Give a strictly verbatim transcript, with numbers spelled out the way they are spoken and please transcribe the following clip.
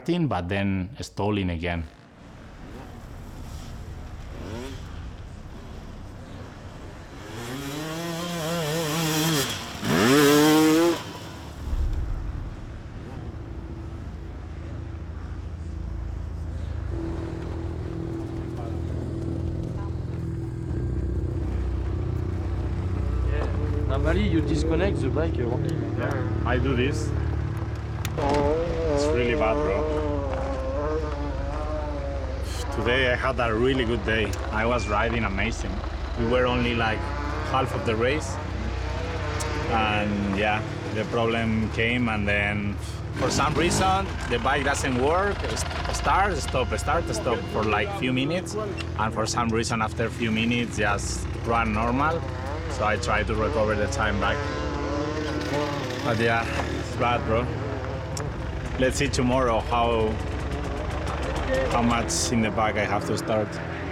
starting, but then stalling again. Normally you disconnect the bike only. Yeah, I do this. It's really bad, bro. Today I had a really good day. I was riding amazing. We were only like half of the race. And yeah, the problem came, and then for some reason the bike doesn't work. Start, stop, start, stop for like few minutes. And for some reason after a few minutes just run normal. So I try to recover the time back. But yeah, it's bad, bro. Let's see tomorrow how how much in the back I have to start.